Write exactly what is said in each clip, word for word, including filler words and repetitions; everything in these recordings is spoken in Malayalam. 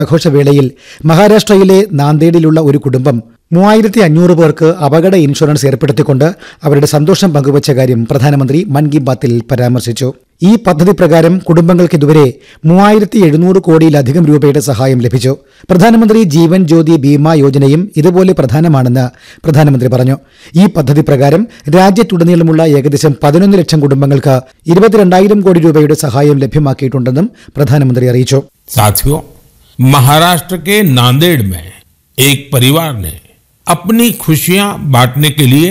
ആഘോഷവേളയിൽ മഹാരാഷ്ട്രയിലെ നാന്ദേഡിലുള്ള ഒരു കുടുംബം മൂവായിരത്തി അഞ്ഞൂറ് പേർക്ക് അപകട ഇൻഷുറൻസ് ഏർപ്പെടുത്തിക്കൊണ്ട് അവരുടെ സന്തോഷം പങ്കുവച്ച കാര്യം പ്രധാനമന്ത്രി മൻ കി ബാത്തിൽ പരാമർശിച്ചു. ഈ പദ്ധതി പ്രകാരം കുടുംബങ്ങൾക്ക് ഇതുവരെ മൂവായിരത്തി എഴുന്നൂറ് കോടിയിലധികം രൂപയുടെ സഹായം ലഭിച്ചു. പ്രധാനമന്ത്രി ജീവൻ ജ്യോതി ബീമാ യോജനയും ഇതുപോലെ പ്രധാനമാണെന്ന് പ്രധാനമന്ത്രി പറഞ്ഞു. ഈ പദ്ധതി പ്രകാരം രാജ്യത്തുടനീളമുള്ള ഏകദേശം പതിനൊന്ന് ലക്ഷം കുടുംബങ്ങൾക്ക് ഇരുപത്തിരണ്ടായിരം കോടി രൂപയുടെ സഹായം ലഭ്യമാക്കിയിട്ടുണ്ടെന്നും പ്രധാനമന്ത്രി അറിയിച്ചു. साथियों, महाराष्ट्र के नांदेड़ में एक परिवार ने अपनी खुशियां बांटने के लिए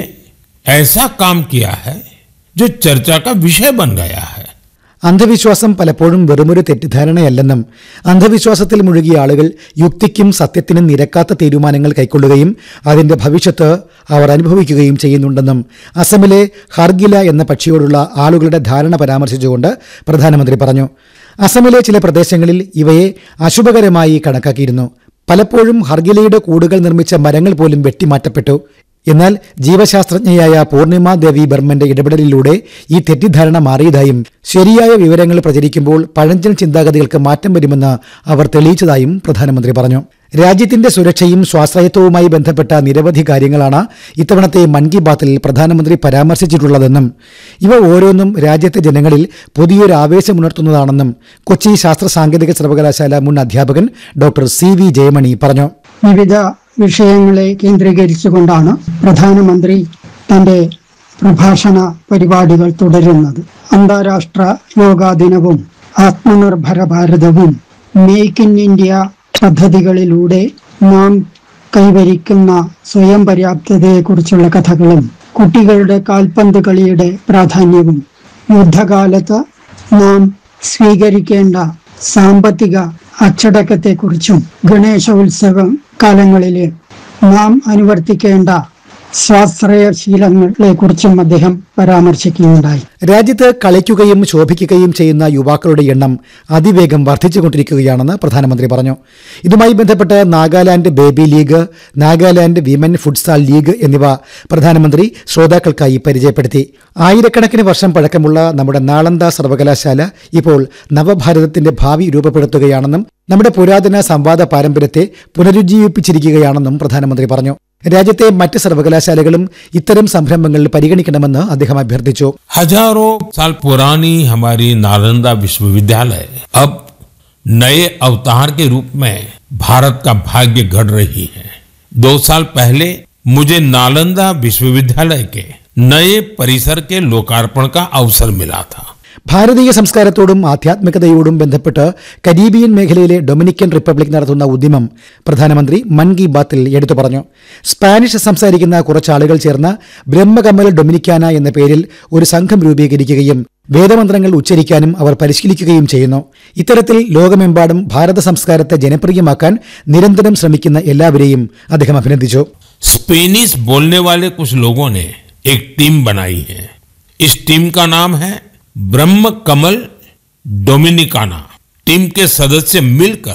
ऐसा काम किया है जो चर्चा का विषय बन गया है. അന്ധവിശ്വാസം പലപ്പോഴും വെറുമൊരു തെറ്റിദ്ധാരണയല്ലെന്നും അന്ധവിശ്വാസത്തിൽ മുഴുകിയ ആളുകൾ യുക്തിക്കും സത്യത്തിനും നിരക്കാത്ത തീരുമാനങ്ങൾ കൈക്കൊള്ളുകയും അതിന്റെ ഭവിഷ്യത്ത് അവർ അനുഭവിക്കുകയും ചെയ്യുന്നുണ്ടെന്നും അസമിലെ ഹർഗില എന്ന പക്ഷിയോടുള്ള ആളുകളുടെ ധാരണ പരാമർശിച്ചുകൊണ്ട് പ്രധാനമന്ത്രി പറഞ്ഞു. അസമിലെ ചില പ്രദേശങ്ങളിൽ ഇവയെ അശുഭകരമായി കണക്കാക്കിയിരുന്നു. പലപ്പോഴും ഹർഗിലയുടെ കൂടുകൾ നിർമ്മിച്ച മരങ്ങൾ പോലും വെട്ടിമാറ്റപ്പെട്ടു. എന്നാൽ ജീവശാസ്ത്രജ്ഞയായ പൂർണിമ ദേവി ബർമന്റെ ഇടപെടലിലൂടെ ഈ തെറ്റിദ്ധാരണ മാറിയതായും ശരിയായ വിവരങ്ങൾ പ്രചരിക്കുമ്പോൾ പഴഞ്ചൻ ചിന്താഗതികൾക്ക് മാറ്റം വരുമെന്ന് അവർ തെളിയിച്ചതായും പ്രധാനമന്ത്രി പറഞ്ഞു. രാജ്യത്തിന്റെ സുരക്ഷയും സ്വാശ്രയത്വവുമായി ബന്ധപ്പെട്ട നിരവധി കാര്യങ്ങളാണ് ഇത്തവണത്തെ മൻ കി ബാത്തിൽ പ്രധാനമന്ത്രി പരാമർശിച്ചിട്ടുള്ളതെന്നും ഇവ ഓരോന്നും രാജ്യത്തെ ജനങ്ങളിൽ പുതിയൊരു ആവേശമുണർത്തുന്നതാണെന്നും കൊച്ചി ശാസ്ത്ര സാങ്കേതിക സർവകലാശാല മുൻ അധ്യാപകൻ ഡോക്ടർ സി വി ജയമണി പറഞ്ഞു. വിവിധ വിഷയങ്ങളെ കേന്ദ്രീകരിച്ചുകൊണ്ടാണ് പ്രധാനമന്ത്രി തന്റെ പ്രഭാഷണ പരിപാടികൾ തുടരുന്നത്. അന്താരാഷ്ട്ര യോഗാ ദിനവും ആത്മനിർഭര ഭാരതവും മേക്ക് ഇൻ ഇന്ത്യ പദ്ധതികളിലൂടെ നാം കൈവരിക്കുന്ന സ്വയം പര്യാപ്തതയെക്കുറിച്ചുള്ള കഥകളും കുട്ടികളുടെ കാൽപന്ത് കളിയുടെ പ്രാധാന്യവും യുദ്ധകാലത്ത് നാം സ്വീകരിക്കേണ്ട സാമ്പത്തിക അച്ചടക്കത്തെക്കുറിച്ചും ഗണേശോത്സവം കാലങ്ങളിലെ നാം അനുവർത്തിക്കേണ്ട സ്വാശ്രയശീലങ്ങളെ കുറിച്ചും അദ്ദേഹം പരാമർശിക്കുകയുണ്ടായി. രാജ്യത്ത് കളിക്കുകയും ശോഭിക്കുകയും ചെയ്യുന്ന യുവാക്കളുടെ എണ്ണം അതിവേഗം വർദ്ധിച്ചുകൊണ്ടിരിക്കുകയാണെന്ന് പ്രധാനമന്ത്രി പറഞ്ഞു. ഇതുമായി ബന്ധപ്പെട്ട് Nagaland baby league, Nagaland women futsal league എന്നിവ പ്രധാനമന്ത്രി ശ്രോതാക്കൾക്കായി പരിചയപ്പെടുത്തി. ആയിരക്കണക്കിന് വർഷം പഴക്കമുള്ള നമ്മുടെ നാളന്ദ സർവകലാശാല ഇപ്പോൾ നവഭാരതത്തിന്റെ ഭാവി രൂപപ്പെടുത്തുകയാണെന്നും നമ്മുടെ പുരാതന സംവാദ പാരമ്പര്യത്തെ പുനരുജ്ജീവിപ്പിച്ചിരിക്കുകയാണെന്നും പ്രധാനമന്ത്രി പറഞ്ഞു. രാജ്യത്തെ മറ്റ് സർവകലാശാലകളും ഇത്തരം സംരംഭങ്ങൾ പരിഗണിക്കണമെന്ന് അദ്ദേഹം അഭ്യർത്ഥിച്ചു. हजारों साल पुरानी हमारी नालंदा विश्वविद्यालय अब नए अवतार के रूप में भारत का भाग्य गढ़ रही है. दो साल पहले मुझे नालंदा विश्वविद्यालय के नए परिसर के लोकार्पण का अवसर मिला था. ഭാരതീയ സംസ്കാരത്തോടും ആധ്യാത്മികതയോടും ബന്ധപ്പെട്ട് കരീബിയൻ മേഖലയിലെ ഡൊമിനിക്കൻ റിപ്പബ്ലിക് നടത്തുന്ന ഉദ്യമം പ്രധാനമന്ത്രി മൻ കി ബാത്തിൽ എടുത്തു പറഞ്ഞു. സ്പാനിഷ് സംസാരിക്കുന്ന കുറച്ചാളുകൾ ചേർന്ന് ബ്രഹ്മകമൽ ഡൊമിനിക്കാന എന്ന പേരിൽ ഒരു സംഘം രൂപീകരിക്കുകയും വേദമന്ത്രങ്ങൾ ഉച്ചരിക്കാനും അവർ പരിശീലിക്കുകയും ചെയ്യുന്നു. ഇത്തരത്തിൽ ലോകമെമ്പാടും ഭാരത സംസ്കാരത്തെ ജനപ്രിയമാക്കാൻ നിരന്തരം ശ്രമിക്കുന്ന എല്ലാവരെയും അദ്ദേഹം അഭിനന്ദിച്ചു. स्पेनिश बोलने वाले कुछ लोगों ने एक टीम बनाई है. इस टीम का नाम है ब्रह्म कमल डोमिनिकाना. टीम के सदस्य मिलकर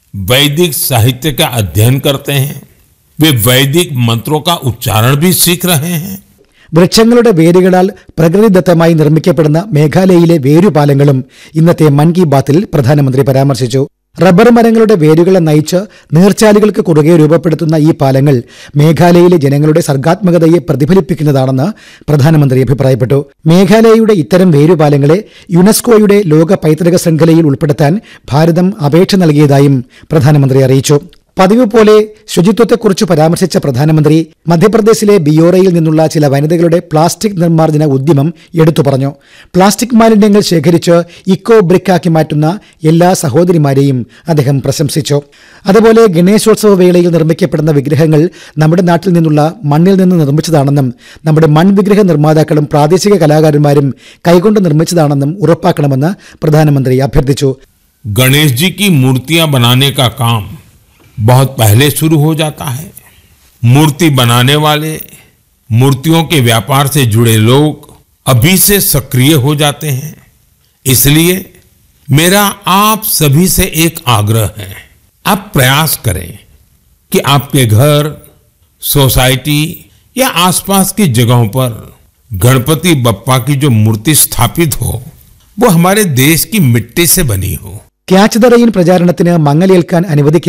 वैदिक साहित्य का अध्ययन करते हैं. वे वैदिक मंत्रों का उच्चारण भी सीख रहे हैं. വൃക്ഷങ്ങളുടെ വേരുകളാൽ പ്രകൃതിദത്തമായി നിർമ്മിക്കപ്പെടുന്ന മേഘാലയയിലെ വേരുപാലങ്ങളും ഇന്നത്തെ മൻ കി ബാത്തിൽ പ്രധാനമന്ത്രി പരാമർശിച്ചു. റബ്ബർ മരങ്ങളുടെ വേരുകളെ നയിച്ച് നീർച്ചാലുകൾക്ക് കുറുകെ രൂപപ്പെടുത്തുന്ന ഈ പാലങ്ങൾ മേഘാലയയിലെ ജനങ്ങളുടെ സർഗാത്മകതയെ പ്രതിഫലിപ്പിക്കുന്നതാണെന്ന് പ്രധാനമന്ത്രി അഭിപ്രായപ്പെട്ടു. മേഘാലയയുടെ ഇത്തരം വേരുപാലങ്ങളെ യുനെസ്കോയുടെ ലോക പൈതൃക ശൃംഖലയിൽ ഉൾപ്പെടുത്താൻ ഭാരതം അപേക്ഷ നൽകിയതായും പ്രധാനമന്ത്രി അറിയിച്ചു. പതിവ് പോലെ ശുചിത്വത്തെക്കുറിച്ച് പരാമർശിച്ച പ്രധാനമന്ത്രി മധ്യപ്രദേശിലെ ബിയോറയിൽ നിന്നുള്ള ചില വനിതകളുടെ പ്ലാസ്റ്റിക് നിർമ്മാർജ്ജന ഉദ്യമം എടുത്തു പറഞ്ഞു. പ്ലാസ്റ്റിക് മാലിന്യങ്ങൾ ശേഖരിച്ച് ഇക്കോ ബ്രിക്കാക്കി മാറ്റുന്ന എല്ലാ സഹോദരിമാരെയും അദ്ദേഹം പ്രശംസിച്ചു. അതുപോലെ ഗണേശോത്സവ വേളയിൽ നിർമ്മിക്കപ്പെടുന്ന വിഗ്രഹങ്ങൾ നമ്മുടെ നാട്ടിൽ നിന്നുള്ള മണ്ണിൽ നിന്ന് നിർമ്മിച്ചതാണെന്നും നമ്മുടെ മൺവിഗ്രഹ നിർമ്മാതാക്കളും പ്രാദേശിക കലാകാരന്മാരും കൈകൊണ്ട് നിർമ്മിച്ചതാണെന്നും ഉറപ്പാക്കണമെന്ന് പ്രധാനമന്ത്രി അഭ്യർത്ഥിച്ചു. गणेश जी की मूर्तियां बनाने का काम बहुत पहले शुरू हो जाता है. मूर्ति बनाने वाले, मूर्तियों के व्यापार से जुड़े लोग अभी से सक्रिय हो जाते हैं. इसलिए मेरा आप सभी से एक आग्रह है, आप प्रयास करें कि आपके घर, सोसाइटी या आसपास की जगहों पर गणपति बप्पा की जो मूर्ति स्थापित हो वो हमारे देश की मिट्टी से बनी हो. ക്യാച്ച് ദ റെയിൻ പ്രചാരണത്തിന് മങ്ങലേൽക്കാൻ അനുവദിക്കുക